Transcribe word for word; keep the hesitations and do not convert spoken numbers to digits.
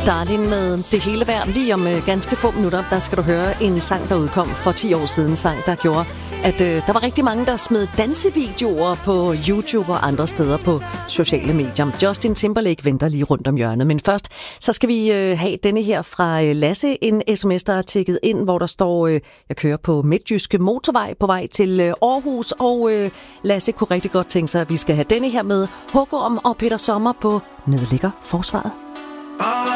Darling med Det Hele Værd. Lige om øh, ganske få minutter, der skal du høre en sang, der udkom for ti år siden. En sang, der gjorde, at øh, der var rigtig mange, der smed dansevideoer på YouTube og andre steder på sociale medier. Justin Timberlake venter lige rundt om hjørnet. Men først, så skal vi øh, have denne her fra øh, Lasse. En sms, der er tækket ind, hvor der står, øh, jeg kører på Midtjyske Motorvej på vej til øh, Aarhus. Og øh, Lasse kunne rigtig godt tænke sig, at vi skal have denne her med Hugo om og Peter Sommer på Nedligger Forsvaret.